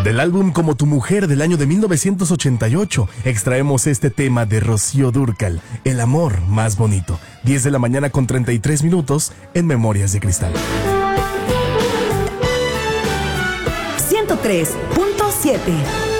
Del álbum Como tu mujer del año de 1988, extraemos este tema de Rocío Dúrcal, El amor más bonito. 10 de la mañana con 33 minutos en Memorias de Cristal. 103.7